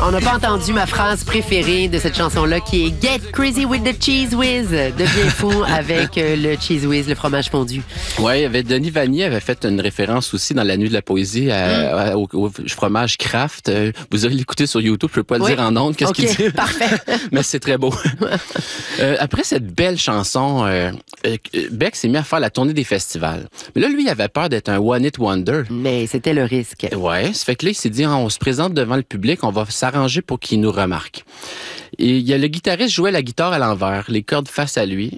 On n'a pas entendu ma phrase préférée de cette chanson-là qui est Get Crazy with the Cheese Whiz. Deviens fou avec le Cheese Whiz, le fromage fondu. Oui, il y avait Denis Vanier avait fait une référence aussi dans la nuit de la poésie au fromage Kraft. Vous aurez l'écouter sur YouTube, je peux pas le dire en ondes, qu'est-ce qu'il dit. Parfait. Mais c'est très beau. Après cette belle chanson, Beck s'est mis à faire la tournée des festivals. Mais là, lui, il avait peur d'être un one-hit wonder. Mais c'était le risque. Ouais, ça fait que là, il s'est dit, on se présente devant le public, on va s'arranger pour qu'il nous remarque. Et il y a le guitariste jouait la guitare à l'envers, les cordes face à lui.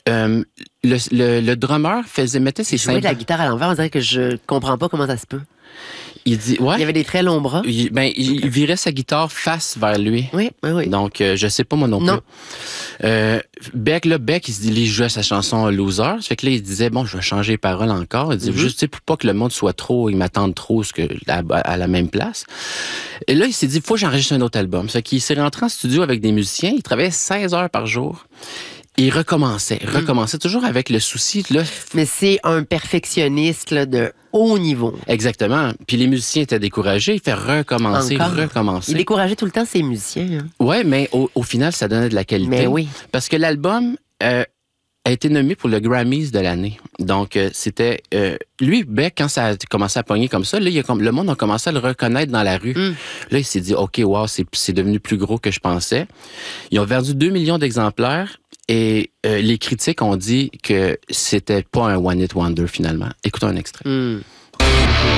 Le drummer mettait ses Jouer de la guitare à l'envers, on dirait que je comprends pas comment ça se peut. Il dit, ouais. Il y avait des très longs bras. Il virait sa guitare face vers lui. Oui. Donc, je sais pas moi non plus. Beck, il se dit, il jouait sa chanson Loser. Ça fait que là, il disait, bon, je vais changer les paroles encore. Il dit, juste, pour pas que le monde soit trop, il m'attende trop à la même place. Et là, il s'est dit, il faut que j'enregistre un autre album. Ça fait qu'il s'est rentré en studio avec des musiciens. Il travaillait 16 heures par jour. Et il recommençait toujours avec le souci. Là, mais c'est un perfectionniste là, de haut niveau. Exactement. Puis les musiciens étaient découragés. Il fait recommencer. Il décourageait tout le temps ses musiciens. Hein. Oui, mais au final, ça donnait de la qualité. Mais oui. Parce que l'album a été nommé pour le Grammys de l'année. Donc, c'était... lui, Beck, quand ça a commencé à pogner comme ça, là, le monde a commencé à le reconnaître dans la rue. Là, il s'est dit, OK, wow, c'est devenu plus gros que je pensais. Ils ont vendu 2 millions d'exemplaires. Et les critiques ont dit que c'était pas un one-hit wonder, finalement. Écoutons un extrait.